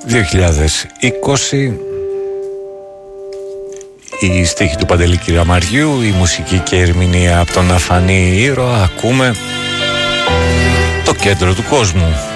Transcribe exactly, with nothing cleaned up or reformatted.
δύο χιλιάδες είκοσι. Η στίχη του Παντελή Κυραμαριού, η μουσική και η ερμηνεία από τον αφανή ήρωα. Ακούμε το κέντρο του κόσμου.